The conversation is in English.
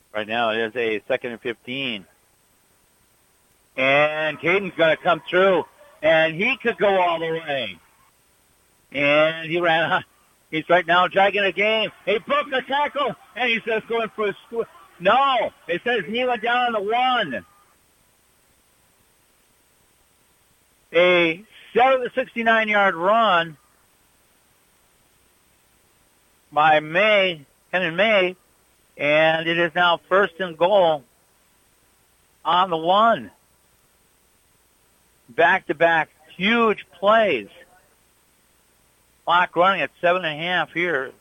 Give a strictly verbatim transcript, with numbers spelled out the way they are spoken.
Right now it is a second and fifteen. And Caden's going to come through, and he could go all the way. And he ran. He's right now dragging the game. He broke the tackle, and he's just going for a score. No, it says he went down on the one. A sixty-nine-yard run by May, Kenan May, and it is now first and goal on the one. Back-to-back huge plays. Clock running at seven and a half here.